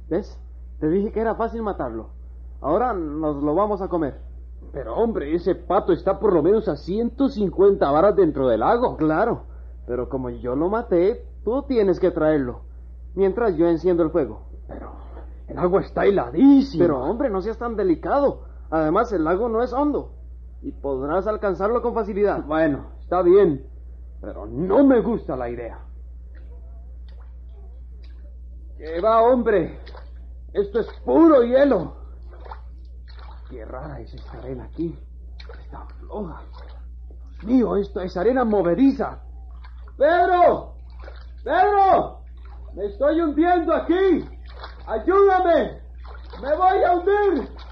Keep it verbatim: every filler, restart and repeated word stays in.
¿Ves? Te dije que era fácil matarlo. Ahora nos lo vamos a comer. Pero hombre, ese pato está por lo menos a ciento cincuenta varas dentro del lago. Claro, pero como yo lo maté, tú tienes que traerlo, mientras yo enciendo el fuego. Pero el agua está heladísima. Pero hombre, no seas tan delicado. Además, el lago no es hondo y podrás alcanzarlo con facilidad. Bueno, está bien, pero no me gusta la idea. ¿Qué va, hombre? Esto es puro hielo. Qué rara es esta arena aquí. Está floja. Dios mío, esto es arena movediza. ¡Pedro! ¡Pedro! ¡Me estoy hundiendo aquí! ¡Ayúdame! ¡Me voy a hundir!